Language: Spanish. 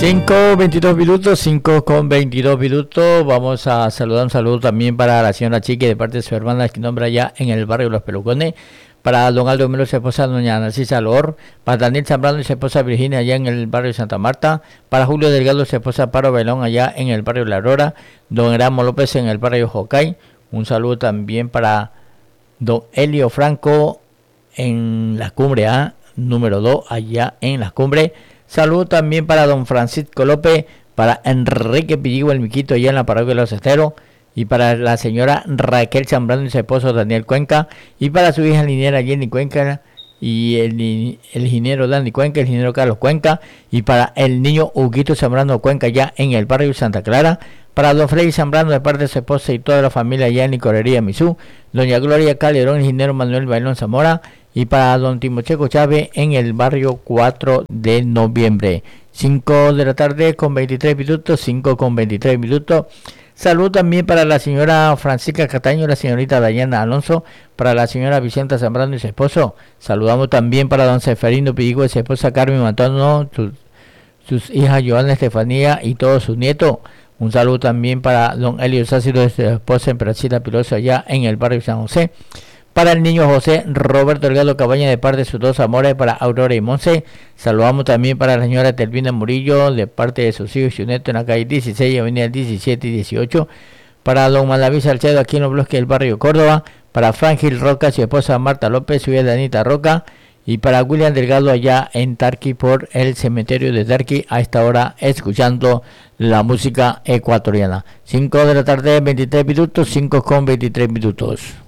5:22, 5:22. Vamos a saludar, un saludo también para la señora Chiqui de parte de su hermana que nombra allá en el barrio Los Pelucones. Para don Aldo Melo, su esposa doña Narcisa Lor. Para Daniel Zambrano y su esposa Virginia allá en el barrio Santa Marta. Para Julio Delgado, su esposa Paro Belón allá en el barrio La Aurora. Don Erasmo López en el barrio Jocay. Un saludo también para don Elio Franco en la Cumbre A, número 2, allá en la Cumbre. Saludo también para don Francisco López, para Enrique Pilligua el Miquito allá en la parroquia de Los Esteros, y para la señora Raquel Zambrano y su esposo Daniel Cuenca, y para su hija niñera Jenny Cuenca, y el ingeniero Dani Cuenca, el ingeniero Carlos Cuenca, y para el niño Huguito Zambrano Cuenca allá en el barrio Santa Clara, para don Freddy Zambrano de parte de su esposa y toda la familia allá en Licorería Misú, doña Gloria Calderón, el ingeniero Manuel Bailón Zamora, y para don Timocheco Chávez en el barrio 4 de noviembre. 5 de la tarde con 23 minutos, 5:23. Salud también para la señora Francisca Cataño, la señorita Dayana Alonso, para la señora Vicenta Zambrano y su esposo. Saludamos también para don Seferino Pilligua y su esposa Carmen Matano, sus hijas Joana Estefanía y todos sus nietos. Un saludo también para don Elio Sáciro y su esposa Emperacita Piloso allá en el barrio San José. Para el niño José Roberto Delgado Cabaña de parte de sus dos amores, para Aurora y Monse. Saludamos también para la señora Telvina Murillo de parte de sus hijos y su nieto en la calle 16, avenida 17 y 18. Para don Malaví Salcedo aquí en los bloques del barrio Córdoba. Para Frangil Roca, su esposa Marta López, su hija Danita Roca. Y para William Delgado allá en Tarqui por el cementerio de Tarqui, a esta hora escuchando la música ecuatoriana. 5 de la tarde, 23 minutos, 5:23.